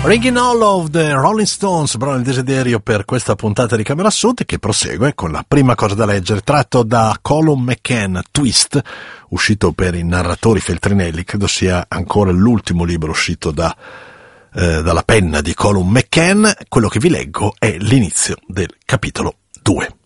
Ringing All of the Rolling Stones, brano il desiderio per questa puntata di Camera Sud, che prosegue con la prima cosa da leggere, tratto da Colum McCann, Twist, uscito per i narratori Feltrinelli. Credo sia ancora l'ultimo libro uscito dalla penna di Colum McCann. Quello che vi leggo è l'inizio del capitolo 2.